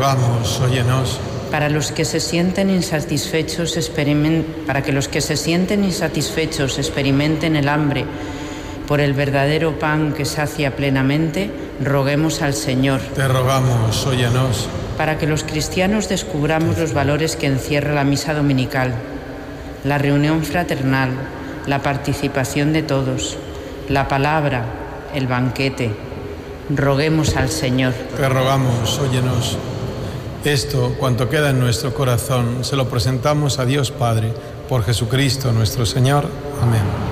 rogamos, óyenos. Para que los que se sienten insatisfechos experimenten el hambre por el verdadero pan que sacia plenamente, roguemos al Señor. Te rogamos, óyenos. Para que los cristianos descubramos los valores que encierra la misa dominical, la reunión fraternal, la participación de todos, la palabra, el banquete, roguemos al Señor. Te rogamos, óyenos. Esto, cuanto queda en nuestro corazón, se lo presentamos a Dios Padre, por Jesucristo nuestro Señor. Amén.